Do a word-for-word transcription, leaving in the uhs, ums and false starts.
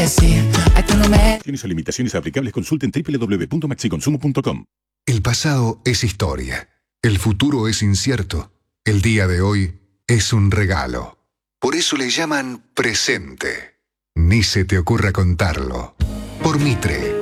Tienes limitaciones aplicables. Consulte en doble u doble u doble u punto maxiconsumo punto com. El pasado es historia. El futuro es incierto. El día de hoy es un regalo. Por eso le llaman presente. Ni se te ocurra contarlo. Por Mitre.